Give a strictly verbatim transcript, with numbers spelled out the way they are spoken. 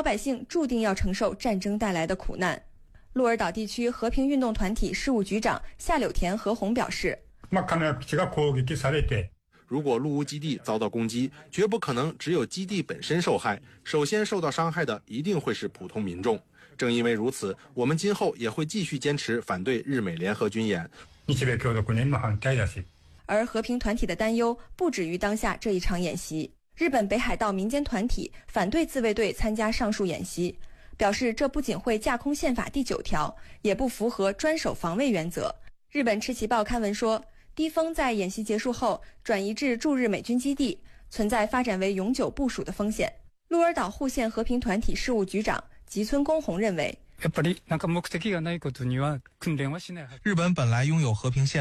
老百姓注定要承受战争带来的苦难。鹿儿岛地区和平运动团体事务局长夏柳田和宏表示， 如果陆屋基地遭到攻击，绝不可能只有基地本身受害，首先受到伤害的一定会是普通民众。正因为如此，我们今后也会继续坚持反对日美联合军演。 而和平团体的担忧不止于当下这一场演习。日本北海道民间团体反对自卫队参加上述演习，表示这不仅会架空宪法第九条，也不符合专守防卫原则。日本赤旗报刊文说，低风在演习结束后转移至驻日美军基地，存在发展为永久部署的风险。鹿儿岛户县和平团体事务局长吉村公弘认为， 日本本来拥有和平宪